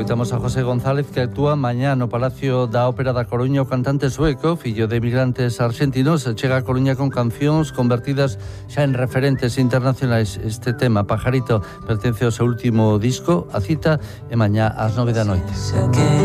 Escoitamos a José González, que actúa mañá no Palacio da Ópera da Coruña. O cantante sueco, fillo de migrantes argentinos, chega a Coruña con cancións convertidas xa en referentes internacionais. Este tema, Pajarito, pertence ao seu último disco. A cita é mañá ás 9 da noite.